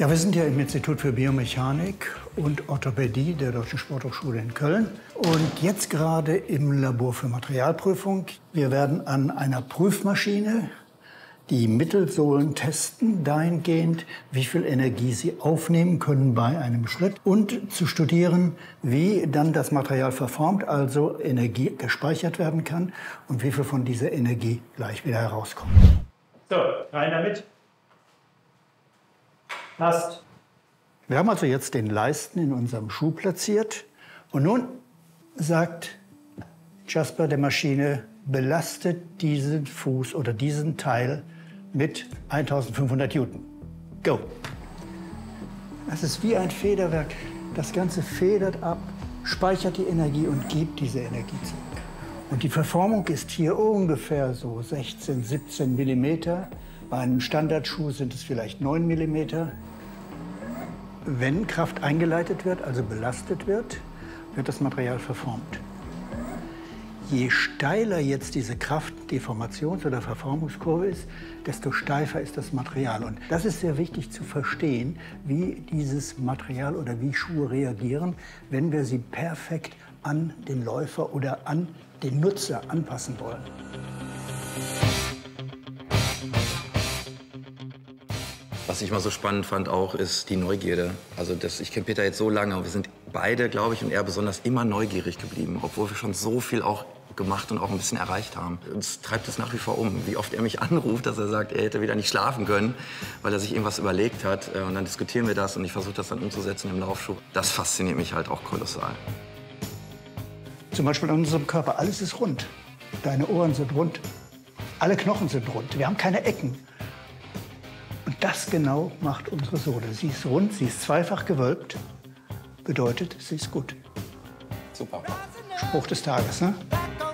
Ja, wir sind ja im Institut für Biomechanik und Orthopädie der Deutschen Sporthochschule in Köln und jetzt gerade im Labor für Materialprüfung. Wir werden an einer Prüfmaschine die Mittelsohlen testen, dahingehend, wie viel Energie sie aufnehmen können bei einem Schritt und zu studieren, wie dann das Material verformt, also Energie gespeichert werden kann und wie viel von dieser Energie gleich wieder herauskommt. So, rein damit. Passt. Wir haben also jetzt den Leisten in unserem Schuh platziert und nun sagt Jasper der Maschine, belastet diesen Fuß oder diesen Teil mit 1500 Newton. Go! Das ist wie ein Federwerk. Das Ganze federt ab, speichert die Energie und gibt diese Energie zurück. Und die Verformung ist hier ungefähr so 16, 17 Millimeter. Bei einem Standardschuh sind es vielleicht 9 Millimeter. Wenn Kraft eingeleitet wird, also belastet wird, wird das Material verformt. Je steiler jetzt diese Kraftdeformations- oder Verformungskurve ist, desto steifer ist das Material. Und das ist sehr wichtig zu verstehen, wie dieses Material oder wie Schuhe reagieren, wenn wir sie perfekt an den Läufer oder an den Nutzer anpassen wollen. Was ich mal so spannend fand auch, ist die Neugierde. Also ich kenne Peter jetzt so lange und wir sind beide, glaube ich, und er besonders immer neugierig geblieben, obwohl wir schon so viel auch gemacht und auch ein bisschen erreicht haben. Uns treibt es nach wie vor um, wie oft er mich anruft, dass er sagt, er hätte wieder nicht schlafen können, weil er sich irgendwas überlegt hat. Und dann diskutieren wir das und ich versuche das dann umzusetzen im Laufschuh. Das fasziniert mich halt auch kolossal. Zum Beispiel in unserem Körper, alles ist rund. Deine Ohren sind rund, alle Knochen sind rund, wir haben keine Ecken. Und das genau macht unsere Sohle. Sie ist rund, sie ist zweifach gewölbt, bedeutet, sie ist gut. Super. Spruch des Tages, ne?